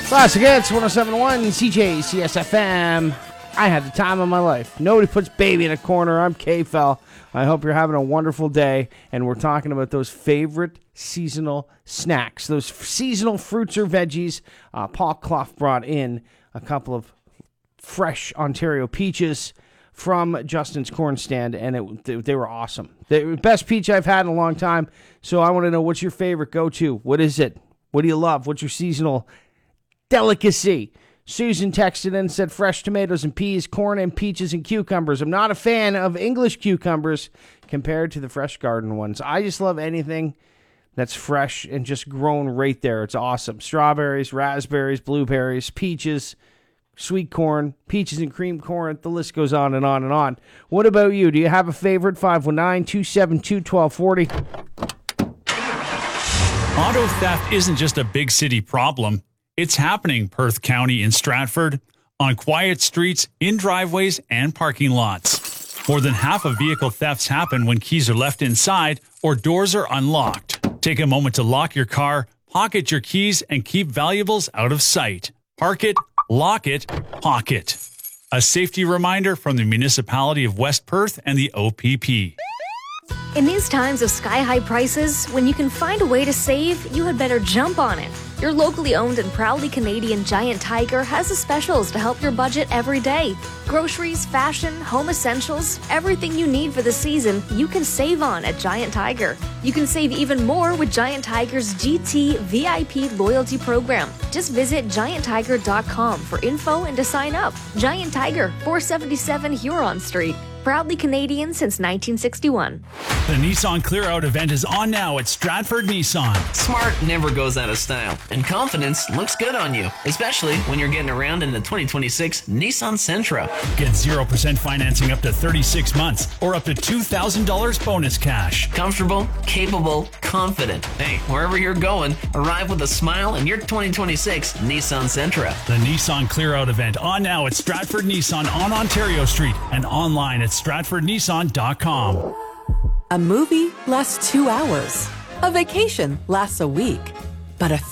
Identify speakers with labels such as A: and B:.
A: Classic Hits, 107.1 CJCSFM. I had the time of my life. Nobody puts baby in a corner. I'm K-Fel. I hope you're having a wonderful day. And we're talking about those favorite seasonal snacks, those seasonal fruits or veggies. Paul Clough brought in a couple of fresh Ontario peaches from Justin's Corn Stand, and they were awesome. They were the best peach I've had in a long time. So I want to know, what's your favorite go-to? What is it? What do you love? What's your seasonal delicacy? Susan texted in and said fresh tomatoes and peas, corn and peaches and cucumbers. I'm not a fan of English cucumbers compared to the fresh garden ones. I just love anything that's fresh and just grown right there. It's awesome. Strawberries, raspberries, blueberries, peaches, sweet corn, peaches and cream corn. The list goes on and on and on. What about you? Do you have a favorite? 519-272-1240.
B: Auto theft isn't just a big city problem. It's happening Perth County in Stratford, on quiet streets, in driveways, and parking lots. More than half of vehicle thefts happen when keys are left inside or doors are unlocked. Take a moment to lock your car, pocket your keys, and keep valuables out of sight. Park it, lock it, pocket. A safety reminder from the municipality of West Perth and the OPP.
C: In these times of sky-high prices, when you can find a way to save, you had better jump on it. Your locally owned and proudly Canadian Giant Tiger has the specials to help your budget every day. Groceries, fashion, home essentials, everything you need for the season, you can save on at Giant Tiger. You can save even more with Giant Tiger's GT VIP loyalty program. Just visit GiantTiger.com for info and to sign up. Giant Tiger, 477 Huron Street. Proudly Canadian since 1961.
B: The Nissan Clear Out event is on now at Stratford Nissan.
D: Smart never goes out of style, and confidence looks good on you, especially when you're getting around in the 2026 Nissan Sentra.
B: Get 0% financing up to 36 months or up to $2,000 bonus cash.
D: Comfortable, capable, confident. Hey, wherever you're going, arrive with a smile in your 2026 Nissan Sentra.
B: The Nissan Clear Out event on now at Stratford Nissan on Ontario Street and online at stratfordnissan.com.
E: A movie lasts 2 hours. A vacation lasts a week. But a